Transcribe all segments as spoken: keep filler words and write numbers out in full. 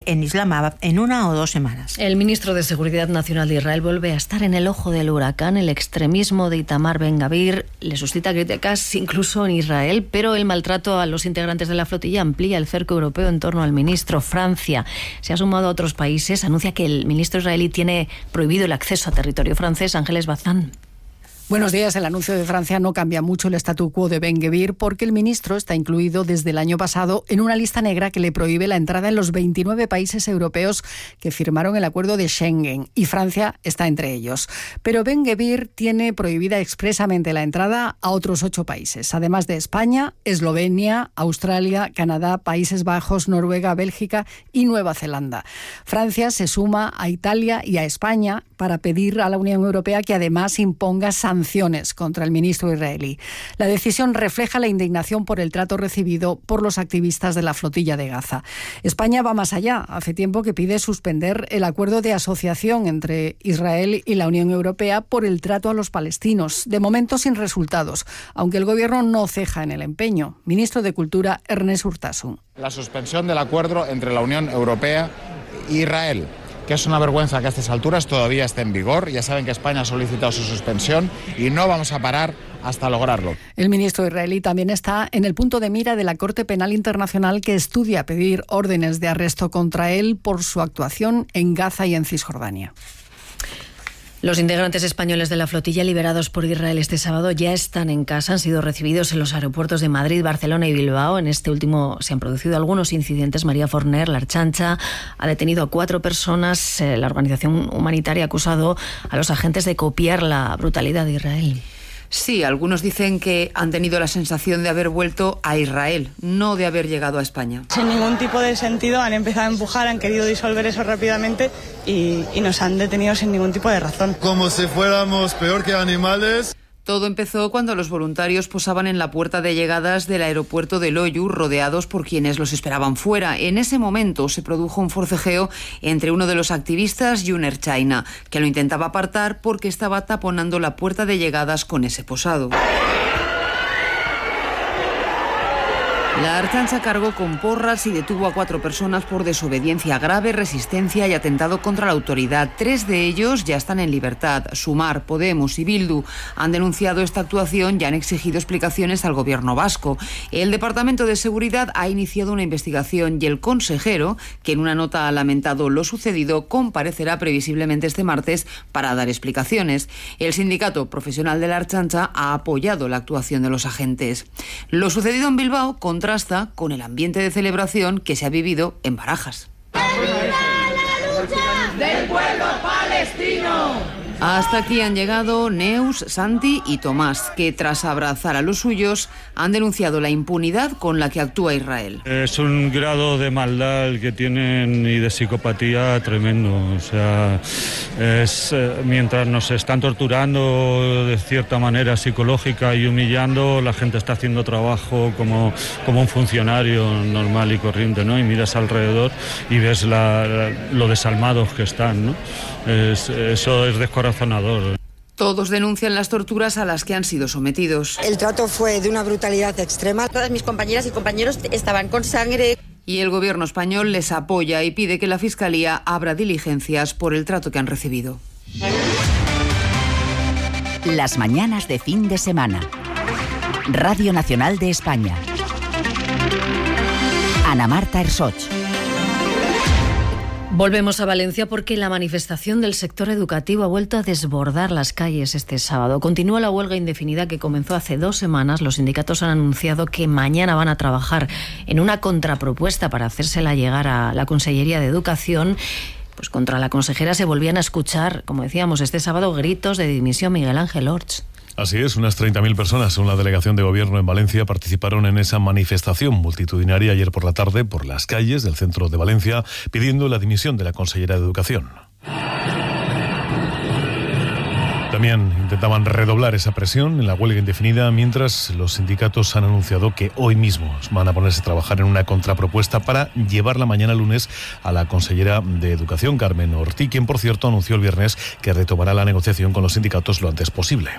en Islamabad en una o dos semanas. El ministro de Seguridad Nacional de Israel vuelve a estar en el ojo del huracán. El extremismo de Itamar Ben-Gvir le suscita críticas incluso en Israel, pero el maltrato a los integrantes de la flotilla amplía el cerco europeo en torno al ministro. Francia se ha sumado a otros países. Anuncia que el ministro israelí tiene prohibido el acceso a territorio francés. Ángeles Bazán. Buenos días. El anuncio de Francia no cambia mucho el statu quo de Ben-Gvir porque el ministro está incluido desde el año pasado en una lista negra que le prohíbe la entrada en los veintinueve países europeos que firmaron el acuerdo de Schengen, y Francia está entre ellos. Pero Ben-Gvir tiene prohibida expresamente la entrada a otros ocho países, además de España, Eslovenia, Australia, Canadá, Países Bajos, Noruega, Bélgica y Nueva Zelanda. Francia se suma a Italia y a España para pedir a la Unión Europea que además imponga sanciones sanciones contra el ministro israelí. La decisión refleja la indignación por el trato recibido por los activistas de la flotilla de Gaza. España va más allá. Hace tiempo que pide suspender el acuerdo de asociación entre Israel y la Unión Europea por el trato a los palestinos. De momento sin resultados, aunque el gobierno no ceja en el empeño. Ministro de Cultura, Ernest Urtasun. La suspensión del acuerdo entre la Unión Europea e Israel, que es una vergüenza que a estas alturas todavía esté en vigor. Ya saben que España ha solicitado su suspensión y no vamos a parar hasta lograrlo. El ministro israelí también está en el punto de mira de la Corte Penal Internacional, que estudia pedir órdenes de arresto contra él por su actuación en Gaza y en Cisjordania. Los integrantes españoles de la flotilla liberados por Israel este sábado ya están en casa. Han sido recibidos en los aeropuertos de Madrid, Barcelona y Bilbao. En este último se han producido algunos incidentes. María Forner, la Archancha, ha detenido a cuatro personas. La organización humanitaria ha acusado a los agentes de copiar la brutalidad de Israel. Sí, algunos dicen que han tenido la sensación de haber vuelto a Israel, no de haber llegado a España. Sin ningún tipo de sentido han empezado a empujar, han querido disolver eso rápidamente y, y nos han detenido sin ningún tipo de razón. Como si fuéramos peor que animales. Todo empezó cuando los voluntarios posaban en la puerta de llegadas del aeropuerto de Loiu, rodeados por quienes los esperaban fuera. En ese momento se produjo un forcejeo entre uno de los activistas y un ertzaina, que lo intentaba apartar porque estaba taponando la puerta de llegadas con ese posado. La Archancha cargó con porras y detuvo a cuatro personas por desobediencia grave, resistencia y atentado contra la autoridad. Tres de ellos ya están en libertad. Sumar, Podemos y Bildu han denunciado esta actuación y han exigido explicaciones al gobierno vasco. El Departamento de Seguridad ha iniciado una investigación y el consejero, que en una nota ha lamentado lo sucedido, comparecerá previsiblemente este martes para dar explicaciones. El sindicato profesional de la Archancha ha apoyado la actuación de los agentes. Lo sucedido en Bilbao contra contrasta con el ambiente de celebración que se ha vivido en Barajas. ¡Viva la lucha del pueblo palestino! Hasta aquí han llegado Neus, Santi y Tomás, que tras abrazar a los suyos han denunciado la impunidad con la que actúa Israel. Es un grado de maldad el que tienen y de psicopatía tremendo. O sea, es, eh, mientras nos están torturando de cierta manera psicológica y humillando, la gente está haciendo trabajo como, como un funcionario normal y corriente, ¿no? Y miras alrededor y ves la, la, lo desalmados que están, ¿no? Es, eso es descorazonador. Todos denuncian las torturas a las que han sido sometidos. El trato fue de una brutalidad extrema. Todas mis compañeras y compañeros estaban con sangre. Y el gobierno español les apoya y pide que la Fiscalía abra diligencias por el trato que han recibido. Las mañanas de fin de semana. Radio Nacional de España. Ana Marta Ersoch. Volvemos a Valencia porque la manifestación del sector educativo ha vuelto a desbordar las calles este sábado. Continúa la huelga indefinida que comenzó hace dos semanas. Los sindicatos han anunciado que mañana van a trabajar en una contrapropuesta para hacérsela llegar a la Consellería de Educación. Pues contra la consejera se volvían a escuchar, como decíamos, este sábado gritos de dimisión. Miguel Ángel Orts. Así es, unas treinta mil personas, según la delegación de gobierno en Valencia, participaron en esa manifestación multitudinaria ayer por la tarde por las calles del centro de Valencia, pidiendo la dimisión de la consellera de Educación. También intentaban redoblar esa presión en la huelga indefinida, mientras los sindicatos han anunciado que hoy mismo van a ponerse a trabajar en una contrapropuesta para llevarla mañana lunes a la consellera de Educación, Carmen Ortí, quien, por cierto, anunció el viernes que retomará la negociación con los sindicatos lo antes posible.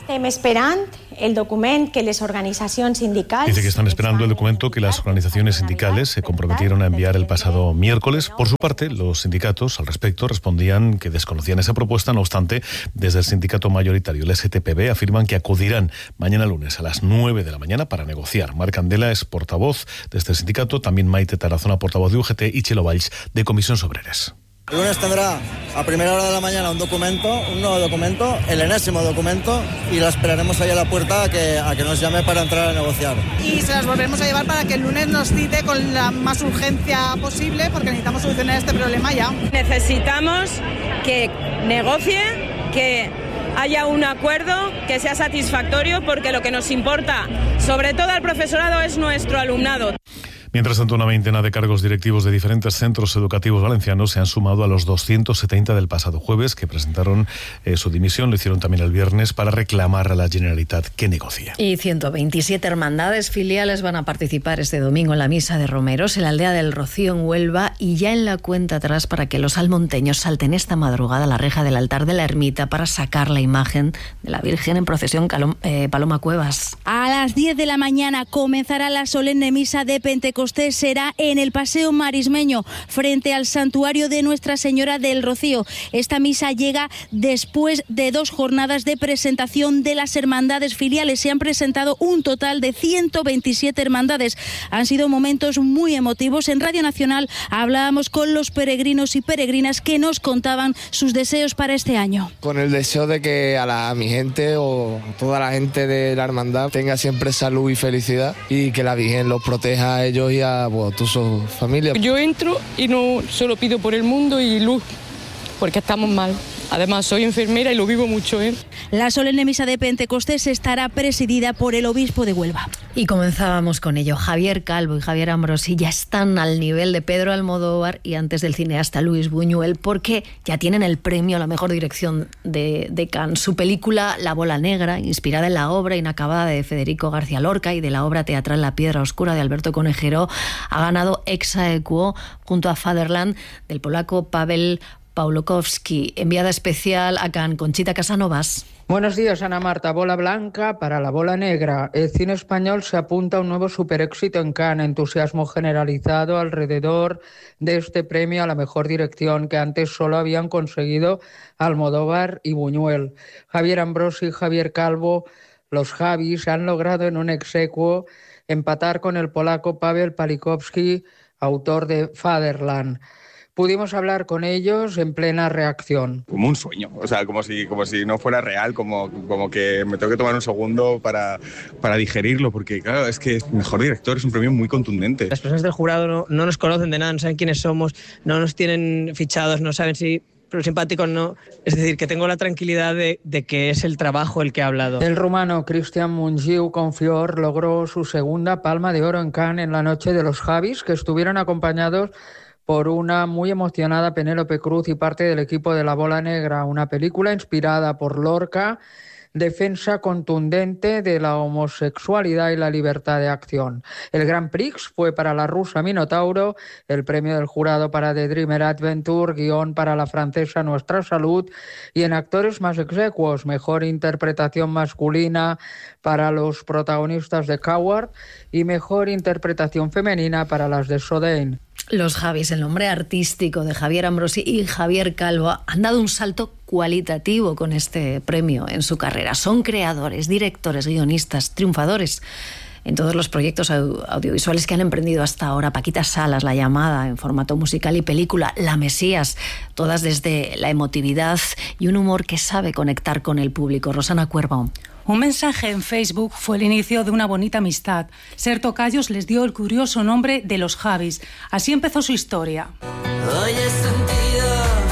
Estem esperant el document que les organizaciones sindicales... Dice que están esperando el documento que las organizaciones sindicales se comprometieron a enviar el pasado miércoles. Por su parte, los sindicatos al respecto respondían que desconocían esa propuesta. No obstante, desde el sindicato mayoritario, el S T P B, afirman que acudirán mañana lunes a las nueve de la mañana para negociar. Marc Candela es portavoz de este sindicato, también Maite Tarazona, portavoz de U G T, y Chelo Valls, de Comisiones Obreras. El lunes tendrá a primera hora de la mañana un documento, un nuevo documento, el enésimo documento, y la esperaremos ahí a la puerta a que, a que nos llame para entrar a negociar. Y se las volveremos a llevar para que el lunes nos cite con la más urgencia posible, porque necesitamos solucionar este problema ya. Necesitamos que negocie, que haya un acuerdo que sea satisfactorio, porque lo que nos importa, sobre todo al profesorado, es nuestro alumnado. Mientras tanto, una veintena de cargos directivos de diferentes centros educativos valencianos se han sumado a los doscientos setenta del pasado jueves, que presentaron eh, su dimisión. Lo hicieron también el viernes para reclamar a la Generalitat que negocie. Y ciento veintisiete hermandades filiales van a participar este domingo en la misa de Romeros en la aldea del Rocío, en Huelva, y ya en la cuenta atrás para que los almonteños salten esta madrugada a la reja del altar de la ermita para sacar la imagen de la Virgen en procesión. Calom, eh, Paloma Cuevas. A las diez de la mañana comenzará la solemne misa de Pentecostés. Será en el Paseo Marismeño, frente al santuario de Nuestra Señora del Rocío. Esta misa llega después de dos jornadas de presentación de las hermandades filiales. Se han presentado un total de ciento veintisiete hermandades. Han sido momentos muy emotivos. En Radio Nacional hablábamos con los peregrinos y peregrinas que nos contaban sus deseos para este año. Con el deseo de que a, la, a mi gente o a toda la gente de la hermandad tenga siempre salud y felicidad, y que la Virgen los proteja a ellos y a bueno, tu su familia. Yo entro y no solo pido por el mundo y luz, porque estamos mal. Además, soy enfermera y lo vivo mucho, ¿eh? La solemne misa de Pentecostés estará presidida por el obispo de Huelva. Y comenzábamos con ello. Javier Calvo y Javier Ambrosi ya están al nivel de Pedro Almodóvar y antes del cineasta Luis Buñuel, porque ya tienen el premio a la mejor dirección de, de Cannes. Su película La bola negra, inspirada en la obra inacabada de Federico García Lorca y de la obra teatral La piedra oscura de Alberto Conejero, ha ganado ex aequo junto a Fatherland del polaco Paweł Pawłowski. Enviada especial a Cannes, Conchita Casanovas. Buenos días, Ana Marta. Bola blanca para la bola negra. El cine español se apunta a un nuevo superéxito en Cannes. Entusiasmo generalizado alrededor de este premio a la mejor dirección, que antes solo habían conseguido Almodóvar y Buñuel. Javier Ambrosi y Javier Calvo, los Javis, han logrado en un ex aequo empatar con el polaco Paweł Pawłowski, autor de Fatherland. Pudimos hablar con ellos en plena reacción. Como un sueño, o sea, como si, como si no fuera real, como, como que me tengo que tomar un segundo para, para digerirlo, porque claro, es que mejor director es un premio muy contundente. Las personas del jurado no, no nos conocen de nada, no saben quiénes somos, no nos tienen fichados, no saben si pero simpáticos no. Es decir, que tengo la tranquilidad de, de que es el trabajo el que ha hablado. El rumano Cristian Mungiu con Fior logró su segunda palma de oro en Cannes en la noche de los Javis, que estuvieron acompañados por una muy emocionada Penélope Cruz y parte del equipo de La bola negra, una película inspirada por Lorca, defensa contundente de la homosexualidad y la libertad de acción. El Grand Prix fue para la rusa Minotauro, el premio del jurado para The Dreamer Adventure, guión para la francesa Nuestra Salud, y en actores más execuos, mejor interpretación masculina para los protagonistas de Coward y mejor interpretación femenina para las de Sodain. Los Javis, el nombre artístico de Javier Ambrosi y Javier Calvo, han dado un salto cualitativo con este premio en su carrera. Son creadores, directores, guionistas, triunfadores en todos los proyectos audiovisuales que han emprendido hasta ahora. Paquita Salas, La llamada, en formato musical y película, La Mesías, todas desde la emotividad y un humor que sabe conectar con el público. Rosana Cuervo. Un mensaje en Facebook fue el inicio de una bonita amistad. Ser tocayos les dio el curioso nombre de los Javis. Así empezó su historia. Hoy he sentido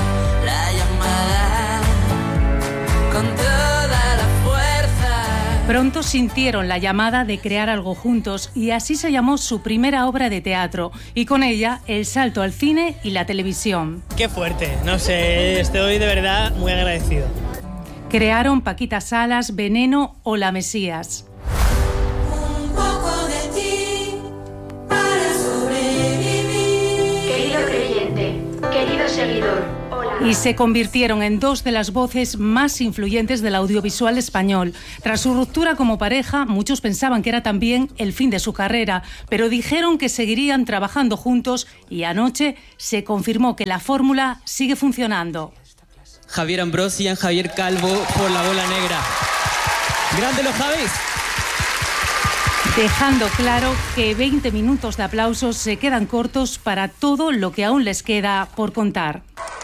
la llamada con toda la fuerza. Pronto sintieron la llamada de crear algo juntos y así se llamó su primera obra de teatro y con ella el salto al cine y la televisión. Qué fuerte, no sé, estoy de verdad muy agradecido. Crearon Paquita Salas, Veneno o La Mesías. Un poco de ti para sobrevivir. Querido creyente, querido seguidor, hola. y se convirtieron en dos de las voces más influyentes del audiovisual español. Tras su ruptura como pareja, muchos pensaban que era también el fin de su carrera, pero dijeron que seguirían trabajando juntos y anoche se confirmó que la fórmula sigue funcionando. Javier Ambrosian, Javier Calvo por La Bola Negra. ¡Grande los Javis! Dejando claro que veinte minutos de aplausos se quedan cortos para todo lo que aún les queda por contar.